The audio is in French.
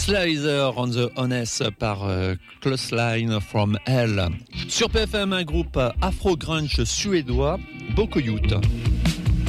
Slider on the Honest par Clothesline from Hell. Sur PFM, un groupe afro-grunge suédois, Bokoyut.